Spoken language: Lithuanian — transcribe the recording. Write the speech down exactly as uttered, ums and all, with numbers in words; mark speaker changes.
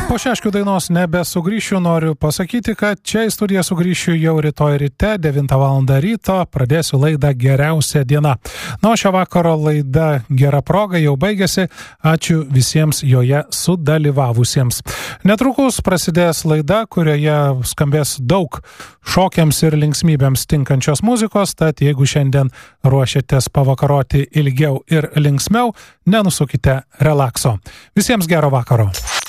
Speaker 1: Po šeškių dainos nebesugrįšiu, noriu pasakyti, kad čia į studiją sugrįšiu jau rytoj ryte, devintą valandą ryto, pradėsiu laidą Geriausia diena. Na, o šio vakaro laida Gera proga jau baigėsi, ačiū visiems joje sudalyvavusiems. Netrukus prasidės laida, kurioje skambės daug šokiams ir linksmybėms tinkančios muzikos, tad jeigu šiandien ruošiatės pavakaroti ilgiau ir linksmiau, nenusukite relakso. Visiems gero vakaro.